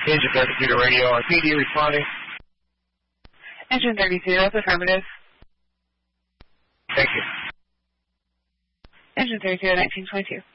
Engine 32 to radio, RPD responding. Engine 32, that's affirmative. Thank you. Engine 32, 1922.